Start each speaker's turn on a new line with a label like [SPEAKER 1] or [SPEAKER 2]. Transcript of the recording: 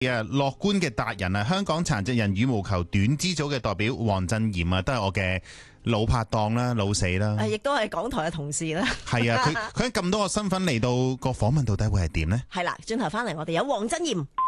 [SPEAKER 1] 樂觀嘅達人啊，香港殘疾人羽毛球短肢組嘅代表黃振賢啊，都係我嘅老拍檔啦、老死啦，
[SPEAKER 2] 亦都係港台嘅同事啦。
[SPEAKER 1] 係啊，佢喺咁多個身份嚟到個訪問，到底會係點呢？
[SPEAKER 2] 係啦，轉頭翻嚟我哋有黃振賢。